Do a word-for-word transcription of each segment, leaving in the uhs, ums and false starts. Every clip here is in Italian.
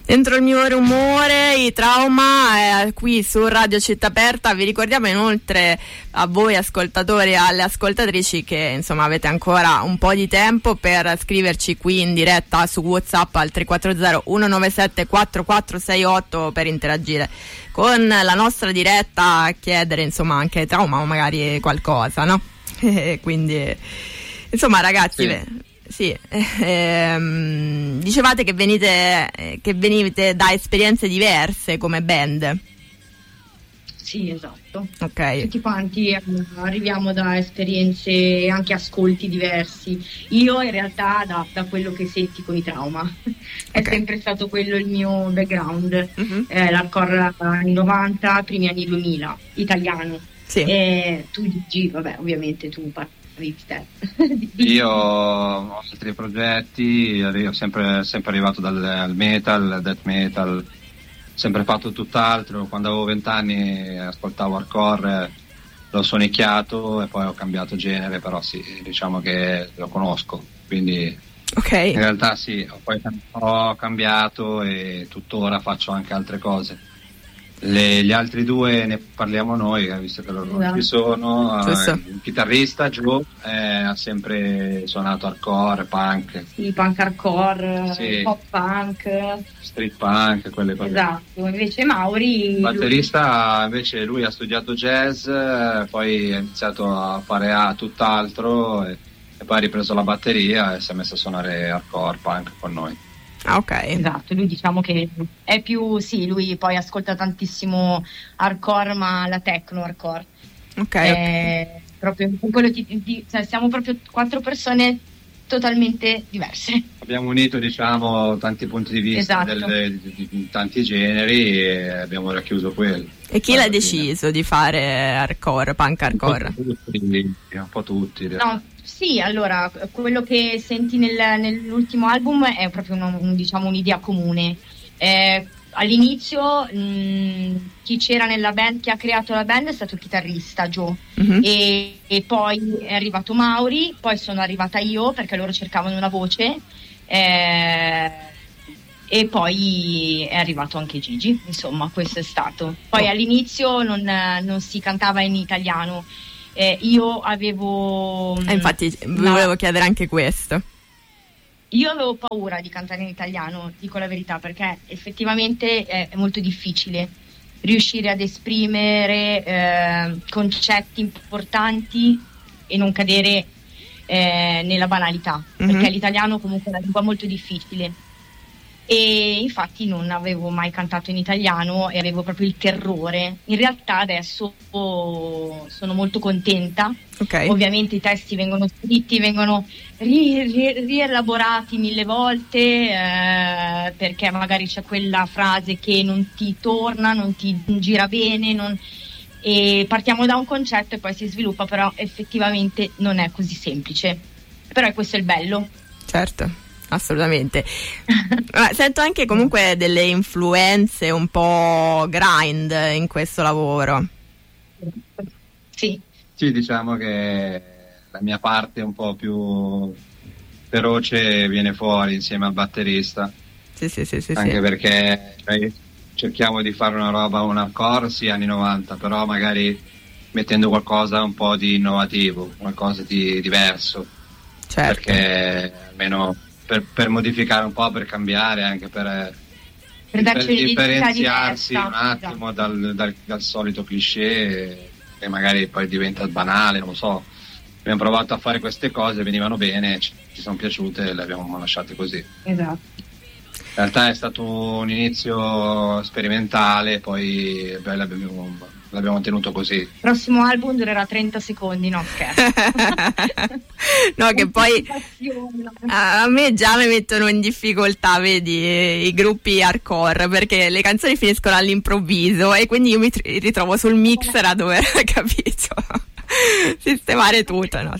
Dentro il mio rumore, i Trauma, eh, qui su Radio Città Aperta. Vi ricordiamo inoltre a voi ascoltatori e alle ascoltatrici che insomma avete ancora un po' di tempo per scriverci qui in diretta su WhatsApp al tre quattro zero uno nove sette quattro quattro sei otto per interagire con la nostra diretta, chiedere insomma anche ai Trauma o magari qualcosa, no? Quindi insomma ragazzi, sì. Beh, Sì, ehm, dicevate che venite, che venite da esperienze diverse come band. Sì, esatto. Ok. Tutti quanti arriviamo da esperienze e anche ascolti diversi. Io in realtà da, da quello che senti con i Trauma. È okay. Sempre stato quello il mio background. Uh-huh. Eh, l'hardcore anni novanta, primi anni duemila, italiano. Sì. E tu Gigi, vabbè, ovviamente tu parli. Io ho altri progetti, io sempre, sempre arrivato dal, dal metal, death metal, sempre fatto tutt'altro. Quando avevo vent'anni ascoltavo hardcore, l'ho sonicchiato e poi ho cambiato genere, però sì, diciamo che lo conosco, quindi okay. In realtà sì, ho poi ho cambiato e tuttora faccio anche altre cose. Le, gli altri due ne parliamo noi, visto che loro non ci sono. Uh, il chitarrista Joe eh, ha sempre suonato hardcore, punk. Sì, punk hardcore, sì. Pop punk, street punk, quelle cose. Esatto, invece Mauri... Il batterista invece lui ha studiato jazz, poi ha iniziato a fare a tutt'altro e, e poi ha ripreso la batteria e si è messo a suonare hardcore, punk con noi. Ah, ok. Esatto, lui diciamo che è più, sì, lui poi ascolta tantissimo hardcore, ma la techno hardcore. Ok. È okay. Proprio quello di, di, cioè siamo proprio quattro persone totalmente diverse. Abbiamo unito, diciamo, tanti punti di vista, esatto. del, di, di tanti generi e abbiamo racchiuso quello. E chi l'ha deciso di fare hardcore, punk hardcore? Un po' tutti, un po' tutti. No. Sì, allora, quello che senti nel, nell'ultimo album è proprio un, un, diciamo, un'idea comune. Eh, all'inizio mh, chi c'era nella band, chi ha creato la band è stato il chitarrista Joe, uh-huh. e, e poi è arrivato Mauri, poi sono arrivata io perché loro cercavano una voce, eh, e poi è arrivato anche Gigi, insomma questo è stato. Poi all'inizio non, non si cantava in italiano. Eh, io avevo eh, infatti vi no, volevo chiedere anche questo. Io avevo paura di cantare in italiano, dico la verità, perché effettivamente è, è molto difficile riuscire ad esprimere eh, concetti importanti e non cadere eh, nella banalità, mm-hmm. perché l'italiano comunque è una lingua molto difficile. E infatti non avevo mai cantato in italiano e avevo proprio il terrore. In realtà adesso sono molto contenta. Okay. Ovviamente i testi vengono scritti, vengono ri- ri- rielaborati mille volte, eh, perché magari c'è quella frase che non ti torna, non ti gira bene, non... e partiamo da un concetto e poi si sviluppa, però effettivamente non è così semplice. Però è questo il bello. Certo. Assolutamente. Sento anche comunque delle influenze un po' grind in questo lavoro. Sì. Sì, diciamo che la mia parte un po' più feroce viene fuori insieme al batterista. Sì, sì, sì, sì. Anche sì. perché cioè, cerchiamo di fare una roba, un hardcore, sì, anni novanta, però magari mettendo qualcosa un po' di innovativo, qualcosa di diverso. Certo. Perché almeno Per, per modificare un po', per cambiare, anche per, per, per differenziarsi diversa, un attimo dal, dal, dal solito cliché che magari poi diventa banale, non lo so. Abbiamo provato a fare queste cose, venivano bene, ci, ci sono piaciute e le abbiamo lasciate così. Esatto. In realtà è stato un inizio sperimentale, poi beh, l'abbiamo, l'abbiamo tenuto così. Il prossimo album durerà trenta secondi, no scherzo. No, che poi a me già mi mettono in difficoltà, vedi, i gruppi hardcore, perché le canzoni finiscono all'improvviso e quindi io mi ritrovo sul mixer a dover, capito, sistemare tutto, no?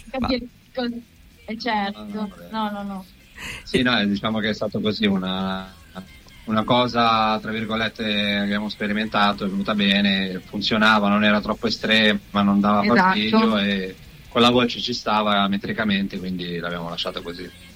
Eh, certo, no, no, no. Sì, no, diciamo che è stato così una, una cosa, tra virgolette, che abbiamo sperimentato, è venuta bene, funzionava, non era troppo estrema, non dava esatto. fastidio e con la voce ci stava metricamente, quindi l'abbiamo lasciata così.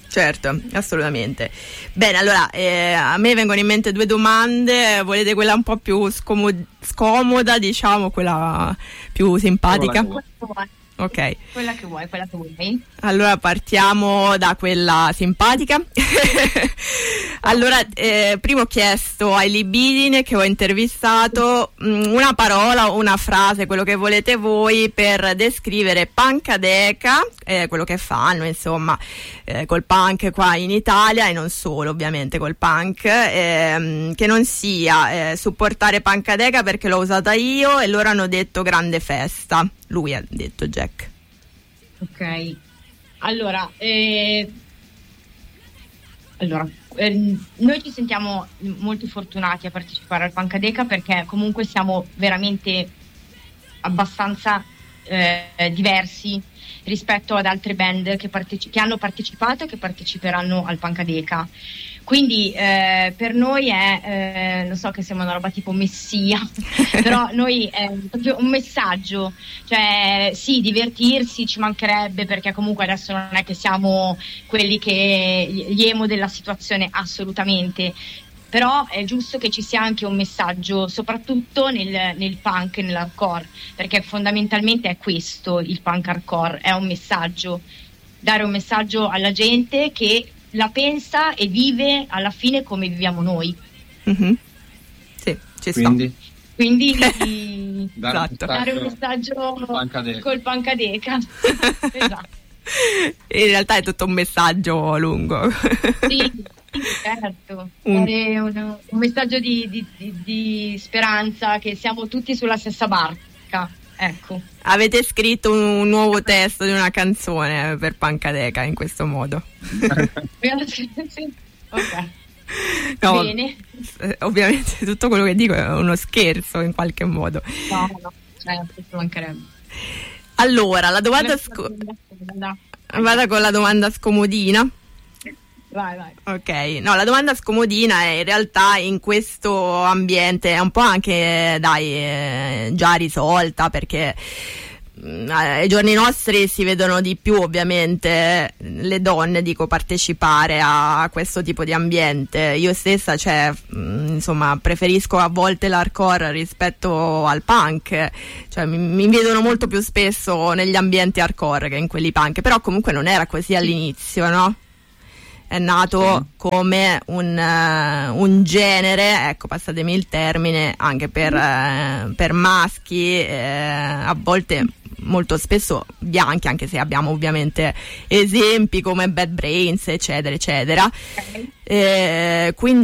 Certo, assolutamente. Bene, allora eh, a me vengono in mente due domande. Volete quella un po' più scomo- scomoda, diciamo, quella più simpatica? Ok. Quella che vuoi, quella che vuoi. Allora partiamo da quella simpatica. Allora, eh, prima ho chiesto ai Libidine che ho intervistato mh, una parola o una frase, quello che volete voi, per descrivere Pancadeca, eh, quello che fanno, insomma, eh, col punk qua in Italia e non solo, ovviamente, col punk, ehm, che non sia eh, supportare Pancadeca perché l'ho usata io e loro hanno detto grande festa. Lui ha detto Jack. Ok, allora, eh, allora eh, noi ci sentiamo molto fortunati a partecipare al Pancadeca perché comunque siamo veramente abbastanza eh, diversi rispetto ad altre band che, parteci- che hanno partecipato e che parteciperanno al Pancadeca. Quindi eh, per noi è, eh, lo so che sembra una roba tipo messia, però noi è proprio un messaggio, cioè sì, divertirsi ci mancherebbe perché comunque adesso non è che siamo quelli che gli emo della situazione, assolutamente, però è giusto che ci sia anche un messaggio, soprattutto nel, nel punk e nell'hardcore, perché fondamentalmente è questo il punk hardcore, è un messaggio, dare un messaggio alla gente che la pensa e vive alla fine come viviamo noi. Mm-hmm. Sì, ci Quindi, sto. Quindi dare, esatto. un dare un messaggio Pancadeca. col Pancadeca. Esatto. In realtà è tutto un messaggio lungo. Sì, certo. Un... Dare un, un messaggio di, di, di, di speranza che siamo tutti sulla stessa barca. Ecco. Avete scritto un nuovo testo di una canzone per Pancadeca in questo modo. Ok. No, bene. Ovviamente tutto quello che dico è uno scherzo in qualche modo. No, no, certo, ci mancherebbe. Allora, la domanda sco- vado con la domanda scomodina. Vai, vai. Ok, no, la domanda scomodina è in realtà in questo ambiente è un po' anche, dai, eh, già risolta perché mh, ai giorni nostri si vedono di più ovviamente le donne, dico, partecipare a, a questo tipo di ambiente. Io stessa, cioè, mh, insomma, preferisco a volte l'hardcore rispetto al punk, cioè mi, mi vedono molto più spesso negli ambienti hardcore che in quelli punk, però comunque non era così all'inizio, no? È nato come un, uh, un genere, ecco, passatemi il termine, anche per, uh, per maschi, eh, a volte molto spesso bianchi, anche se abbiamo ovviamente esempi come Bad Brains, eccetera, eccetera. Okay. Eh, quindi